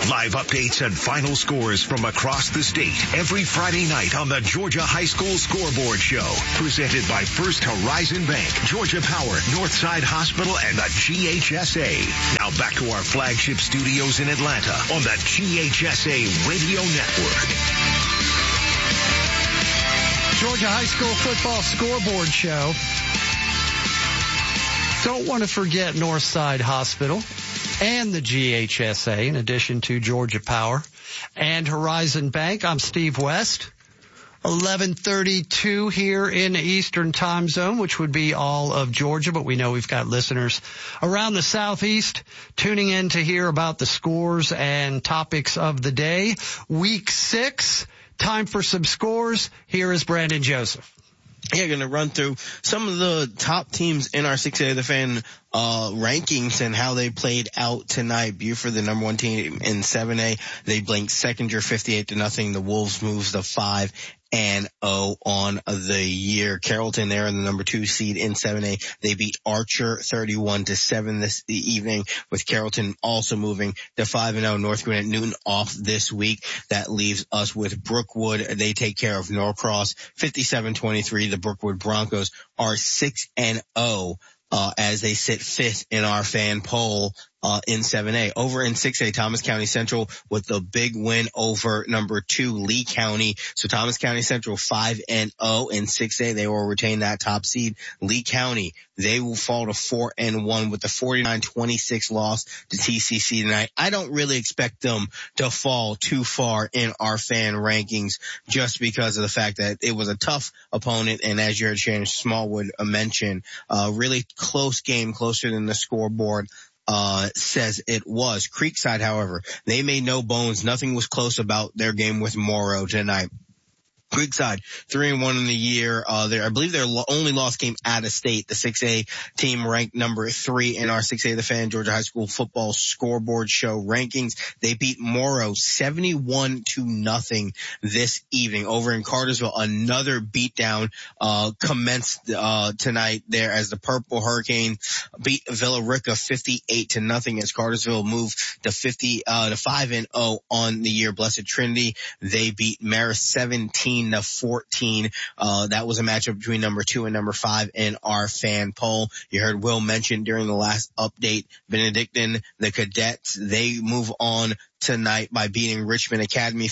Live updates and final scores from across the state every Friday night on the Georgia High School Scoreboard Show. Presented by First Horizon Bank, Georgia Power, Northside Hospital, and the GHSA. Now back to our flagship studios in Atlanta on the GHSA Radio Network. Georgia High School Football Scoreboard Show. Don't want to forget Northside Hospital and the GHSA, in addition to Georgia Power and Horizon Bank. I'm Steve West. 11:32 here in the Eastern Time Zone, which would be all of Georgia, but we know we've got listeners around the Southeast tuning in to hear about the scores and topics of the day. Week 6, time for some scores. Here is Brandon Joseph. Yeah, going to run through some of the top teams in our 6A The Fan rankings and how they played out tonight. Buford, the number 1 team in 7A, they blanked Seconder 58-0. The Wolves moves to 5-0 on the year. Carrollton, they're in the number 2 seed in 7A. They beat Archer 31-7 this evening, with Carrollton also moving to 5-0. North Gwinnett Newton off this week. That leaves us with Brookwood. They take care of Norcross 57-23. The Brookwood Broncos are 6-0. As they sit 5th in our fan poll, in 7A. Over in 6A, Thomas County Central with the big win over number 2, Lee County. So Thomas County Central 5-0 in 6A. They will retain that top seed. Lee County, they will fall to 4-1 with the 49-26 loss to TCC tonight. I don't really expect them to fall too far in our fan rankings just because of the fact that it was a tough opponent. And as you heard Shannon Smallwood mention, really close game, closer than the scoreboard says it was. Creekside, however, they made no bones. Nothing was close about their game with Morrow tonight. Creekside 3-1 in the year. I believe their only loss came out of state. The 6A team ranked number 3 in our 6A The Fan Georgia High School Football Scoreboard Show rankings. They beat Morrow 71-0 this evening. Over in Cartersville, another beatdown commenced tonight there as the Purple Hurricane beat Villa Rica 58-0 as Cartersville moved to 5-0 on the year. Blessed Trinity, they beat Marist 17-14. That was a matchup between number 2 and number 5 in our fan poll. You heard Will mention during the last update, Benedictine, the Cadets, they move on tonight by beating Richmond Academy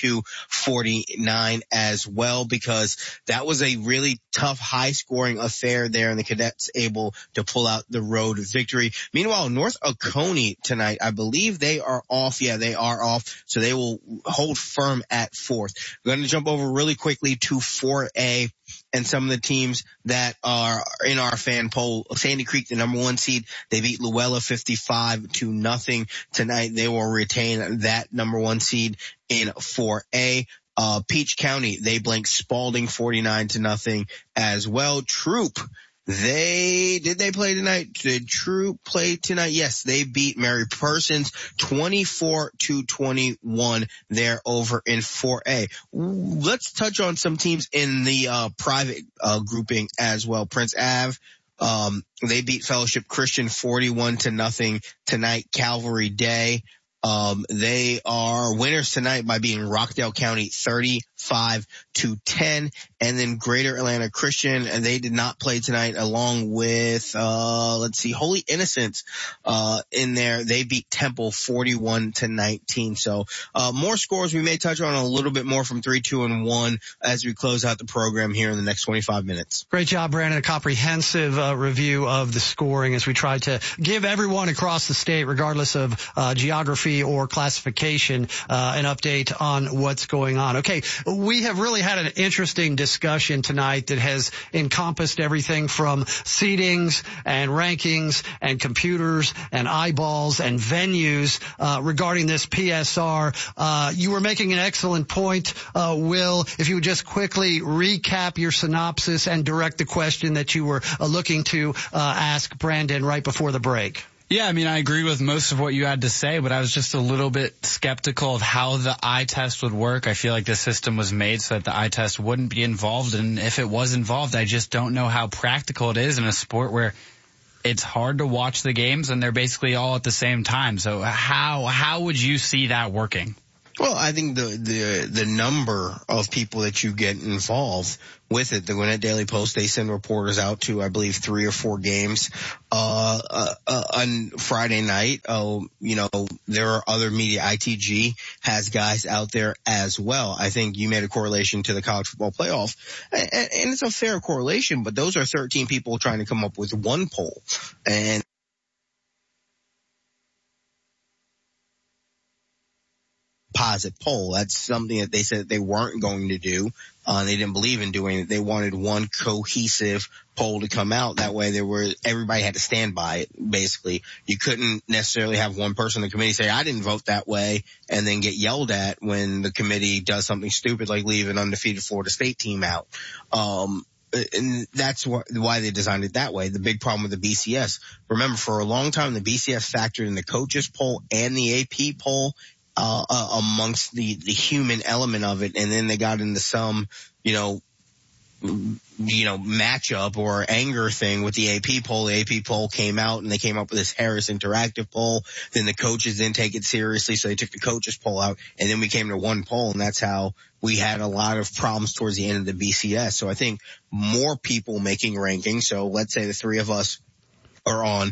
52-49 as well, because that was a really tough, high-scoring affair there, and the Cadets able to pull out the road victory. Meanwhile, North Oconee tonight, I believe they are off. Yeah, they are off, so they will hold firm at 4th. We're going to jump over really quickly to 4A and some of the teams that are in our fan poll. Sandy Creek, the number 1 seed, they beat Luella 55-0 tonight. They will retain that number 1 seed in 4A. Peach County, they blanked Spalding 49-0 as well. Troop, did they play tonight? Did Troop play tonight? Yes, they beat Mary Persons 24-21 there over in 4A. Let's touch on some teams in the private grouping as well. Prince Ave, they beat Fellowship Christian 41-0 tonight. Calvary Day, they are winners tonight by beating Rockdale County 35-10. And then Greater Atlanta Christian, and they did not play tonight, along with, Holy Innocents, in there. They beat Temple 41-19. So, more scores we may touch on a little bit more from 3, 2, and 1 as we close out the program here in the next 25 minutes. Great job, Brandon. A comprehensive review of the scoring as we try to give everyone across the state, regardless of geography or classification, an update on what's going on. Okay, we have really had an interesting discussion tonight that has encompassed everything from seedings and rankings and computers and eyeballs and venues regarding this PSR. You were making an excellent point, Will. If you would just quickly recap your synopsis and direct the question that you were looking to ask Brandon right before the break. Yeah, I mean, I agree with most of what you had to say, but I was just a little bit skeptical of how the eye test would work. I feel like the system was made so that the eye test wouldn't be involved, and if it was involved, I just don't know how practical it is in a sport where it's hard to watch the games, and they're basically all at the same time. So how would you see that working? Well, I think the number of people that you get involved with it, the Gwinnett Daily Post, they send reporters out to, I believe, 3 or 4 games, on Friday night. There are other media. ITG has guys out there as well. I think you made a correlation to the college football playoff, and it's a fair correlation, but those are 13 people trying to come up with one poll. And composite poll. That's something that they said they weren't going to do. They didn't believe in doing it. They wanted one cohesive poll to come out. That way everybody had to stand by it, basically. You couldn't necessarily have one person in the committee say, I didn't vote that way, and then get yelled at when the committee does something stupid like leave an undefeated Florida State team out. And that's why they designed it that way. The big problem with the BCS, remember, for a long time, the BCS factored in the coaches poll and the AP poll amongst the human element of it, and then they got into some matchup or anger thing with the AP poll. The AP poll came out, and they came up with this Harris Interactive poll. Then the coaches didn't take it seriously, so they took the coaches poll out, and then we came to one poll, and that's how we had a lot of problems towards the end of the BCS. So I think more people making rankings. So let's say the 3 of us are on,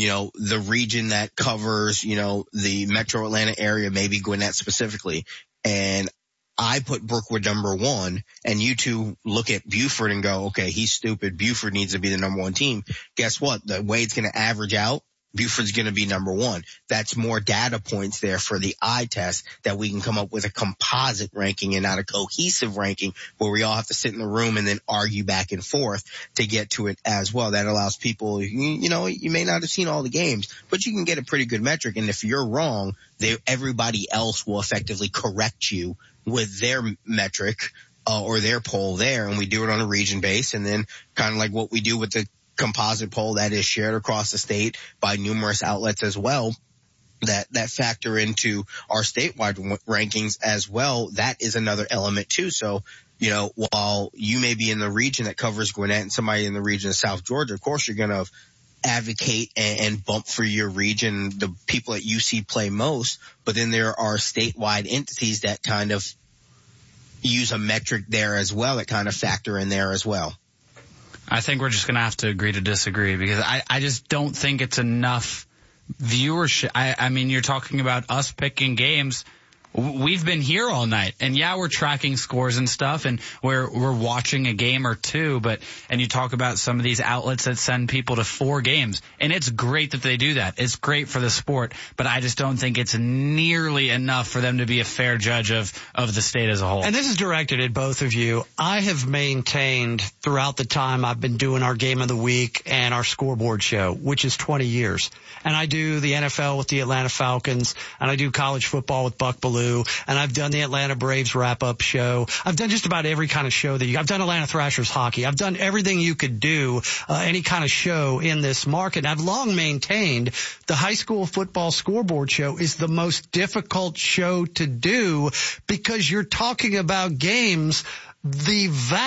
the region that covers, the metro Atlanta area, maybe Gwinnett specifically. And I put Brookwood number 1, and you two look at Buford and go, okay, he's stupid. Buford needs to be the number 1 team. Guess what? The way it's going to average out, Buford's going to be number 1. That's more data points there for the eye test that we can come up with a composite ranking and not a cohesive ranking where we all have to sit in the room and then argue back and forth to get to it as well. That allows people, you may not have seen all the games, but you can get a pretty good metric. And if you're wrong, everybody else will effectively correct you with their metric or their poll there. And we do it on a region base, and then kind of like what we do with the composite poll that is shared across the state by numerous outlets as well, that factor into our statewide rankings as well. That is another element too. So, while you may be in the region that covers Gwinnett and somebody in the region of South Georgia, of course you're going to advocate and bump for your region, the people that you see play most, but then there are statewide entities that kind of use a metric there as well, that kind of factor in there as well. I think we're just going to have to agree to disagree, because I just don't think it's enough viewership. I mean, you're talking about us picking games. We've been here all night, and yeah, we're tracking scores and stuff, and we're watching a game or two, and you talk about some of these outlets that send people to 4 games, and it's great that they do that. It's great for the sport, but I just don't think it's nearly enough for them to be a fair judge of the state as a whole. And this is directed at both of you. I have maintained throughout the time I've been doing our Game of the Week and our scoreboard show, which is 20 years. And I do the NFL with the Atlanta Falcons, and I do college football with Buck Bellew, and I've done the Atlanta Braves wrap-up show. I've done just about every kind of show I've done Atlanta Thrashers hockey. I've done everything you could do, any kind of show in this market. I've long maintained the high school football scoreboard show is the most difficult show to do, because you're talking about games, the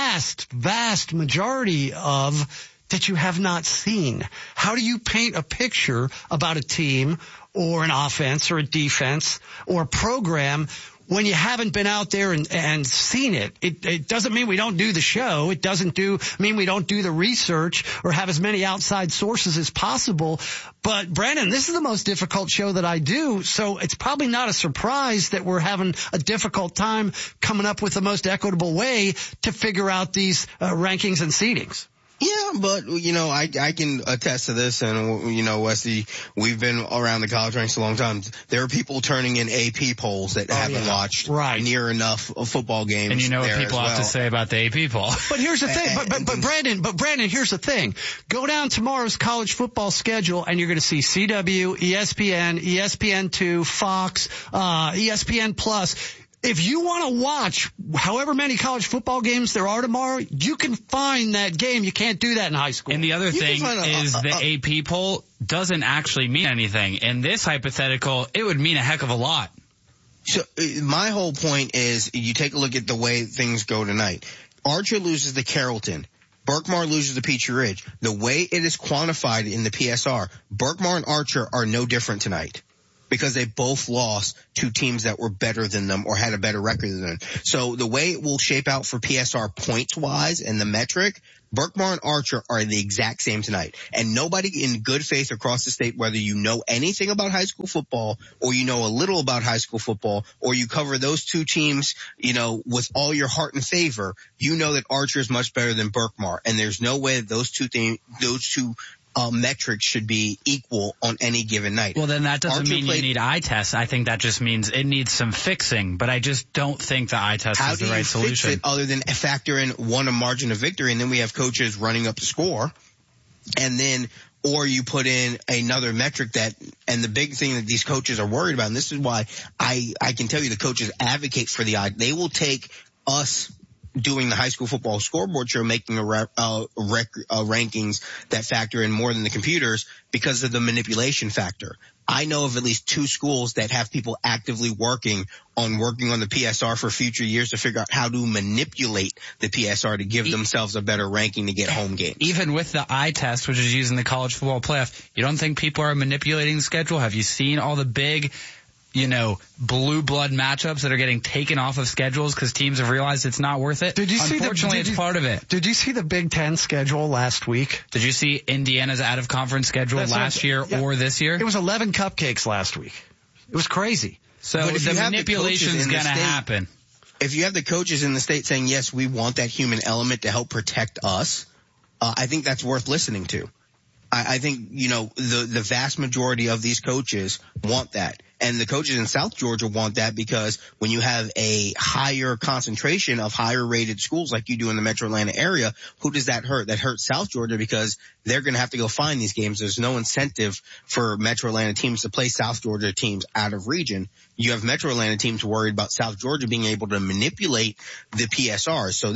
vast majority of that you have not seen. How do you paint a picture about a team or an offense or a defense or a program when you haven't been out there and seen it? It doesn't mean we don't do the show. It doesn't mean we don't do the research or have as many outside sources as possible. But Brandon, this is the most difficult show that I do, so it's probably not a surprise that we're having a difficult time coming up with the most equitable way to figure out these rankings and seedings. Yeah, but, I can attest to this, and, Wesley, we've been around the college ranks a long time. There are people turning in AP polls that haven't watched near enough football games. And you know what people have to say about the AP poll. But here's the thing, but Brandon, here's the thing. Go down tomorrow's college football schedule, and you're going to see CW, ESPN, ESPN2, Fox, ESPN Plus. If you want to watch however many college football games there are tomorrow, you can find that game. You can't do that in high school. And the other thing is the AP poll doesn't actually mean anything. In this hypothetical, it would mean a heck of a lot. So my whole point is, you take a look at the way things go tonight. Archer loses to Carrollton. Berkmar loses to Peachy Ridge. The way it is quantified in the PSR, Berkmar and Archer are no different tonight because they both lost to teams that were better than them or had a better record than them. So the way it will shape out for PSR points-wise and the metric, Berkmar and Archer are the exact same tonight. And nobody in good faith across the state, whether you know anything about high school football or you know a little about high school football or you cover those two teams, with all your heart and favor, you know that Archer is much better than Berkmar. And there's no way that those two metrics should be equal on any given night. Well, then that doesn't mean you need eye tests. I think that just means it needs some fixing, but I just don't think the eye test is the right solution. How do you fix it other than factor in a margin of victory, and then we have coaches running up the score, or you put in another metric and the big thing that these coaches are worried about, and this is why I can tell you the coaches advocate for the eye. They will take us doing the high school football scoreboard show, making rankings that factor in more than the computers because of the manipulation factor. I know of at least 2 schools that have people actively working on the PSR for future years to figure out how to manipulate the PSR to give themselves a better ranking to get home games. Even with the eye test, which is used in the college football playoff, you don't think people are manipulating the schedule? Have you seen all the big blue blood matchups that are getting taken off of schedules because teams have realized it's not worth it? Unfortunately, it's part of it. Did you see the Big Ten schedule last week? Did you see Indiana's out-of-conference schedule last year or this year? It was 11 cupcakes last week. It was crazy. So the manipulation is going to happen. If you have the coaches in the state saying, yes, we want that human element to help protect us, I think that's worth listening to. I think, the vast majority of these coaches want that. And the coaches in South Georgia want that because when you have a higher concentration of higher rated schools like you do in the Metro Atlanta area, who does that hurt? That hurts South Georgia because they're going to have to go find these games. There's no incentive for Metro Atlanta teams to play South Georgia teams out of region. You have Metro Atlanta teams worried about South Georgia being able to manipulate the PSR. So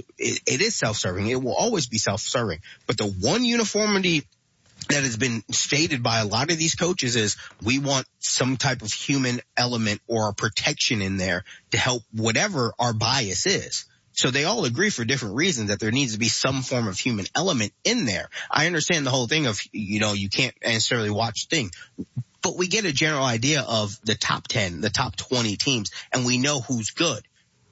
it is self-serving. It will always be self-serving. But the one uniformity that has been stated by a lot of these coaches is we want some type of human element or a protection in there to help whatever our bias is. So they all agree for different reasons that there needs to be some form of human element in there. I understand the whole thing of, you can't necessarily watch the thing, but we get a general idea of the top 10, the top 20 teams, and we know who's good.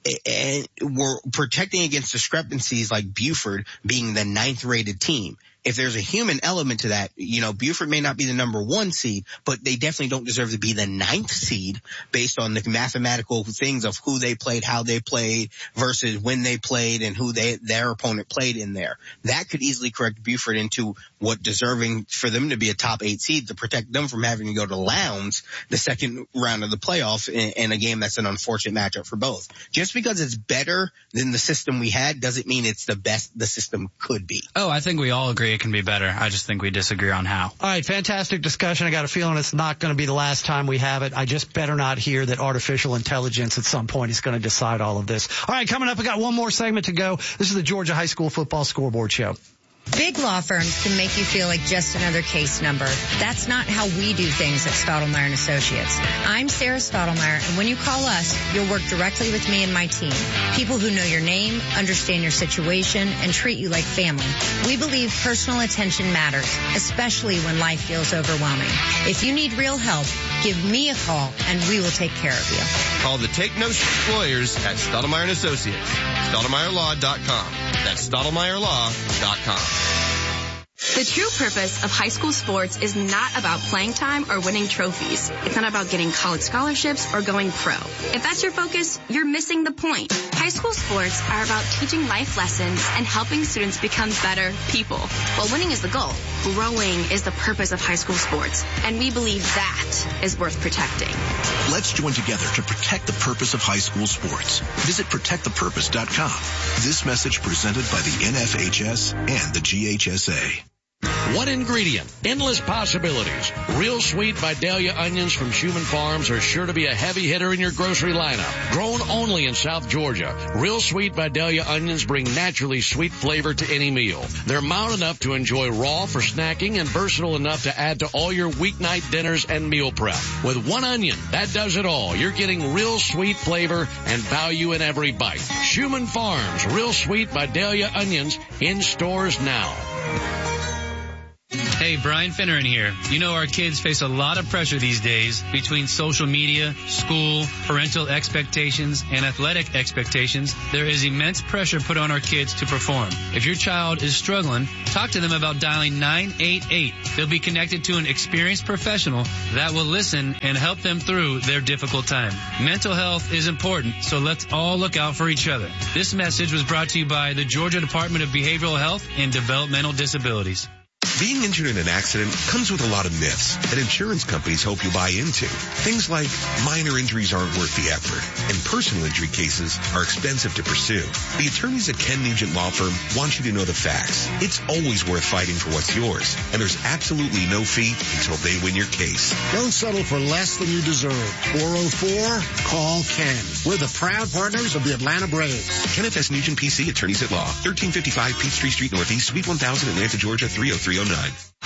And we're protecting against discrepancies like Buford being the 9th rated team. If there's a human element to that, Buford may not be the number 1 seed, but they definitely don't deserve to be the 9th seed based on the mathematical things of who they played, how they played versus when they played and who their opponent played in there. That could easily correct Buford into what deserving for them to be a top 8 seed to protect them from having to go to Lowndes the second round of the playoffs in a game that's an unfortunate matchup for both. Just because it's better than the system we had doesn't mean it's the best the system could be. Oh, I think we all agree it can be better. I just think we disagree on how. All right, fantastic discussion. I got a feeling it's not going to be the last time we have it. I just better not hear that artificial intelligence at some point is going to decide all of this. All right, coming up, we got one more segment to go. This is the Georgia High School Football Scoreboard Show. Big law firms can make you feel like just another case number. That's not how we do things at Stottlemyre & Associates. I'm Sarah Stottlemyre, and when you call us, you'll work directly with me and my team. People who know your name, understand your situation, and treat you like family. We believe personal attention matters, especially when life feels overwhelming. If you need real help, give me a call, and we will take care of you. Call the Take No Shit lawyers at Stottlemyre & Associates. StottlemyreLaw.com. That's StottlemyreLaw.com. The true purpose of high school sports is not about playing time or winning trophies. It's not about getting college scholarships or going pro. If that's your focus, you're missing the point. High school sports are about teaching life lessons and helping students become better people. While winning is the goal, growing is the purpose of high school sports, and we believe that is worth protecting. Let's join together to protect the purpose of high school sports. Visit protectthepurpose.com. This message presented by the NFHS and the GHSA. One ingredient, endless possibilities. Real Sweet Vidalia onions from Schumann Farms are sure to be a heavy hitter in your grocery lineup. Grown only in South Georgia, Real Sweet Vidalia onions bring naturally sweet flavor to any meal. They're mild enough to enjoy raw for snacking and versatile enough to add to all your weeknight dinners and meal prep. With one onion, that does it all. You're getting real sweet flavor and value in every bite. Schumann Farms, Real Sweet Vidalia onions in stores now. Hey, Brian Finneran here. You know our kids face a lot of pressure these days between social media, school, parental expectations, and athletic expectations. There is immense pressure put on our kids to perform. If your child is struggling, talk to them about dialing 988. They'll be connected to an experienced professional that will listen and help them through their difficult time. Mental health is important, so let's all look out for each other. This message was brought to you by the Georgia Department of Behavioral Health and Developmental Disabilities. Being injured in an accident comes with a lot of myths that insurance companies hope you buy into. Things like minor injuries aren't worth the effort, and personal injury cases are expensive to pursue. The attorneys at Ken Nugent Law Firm want you to know the facts. It's always worth fighting for what's yours, and there's absolutely no fee until they win your case. Don't settle for less than you deserve. 404-CALL-KEN. We're the proud partners of the Atlanta Braves. Kenneth S. Nugent, PC, Attorneys at Law, 1355 Peachtree Street Northeast, Suite 1000, Atlanta, Georgia, 30309.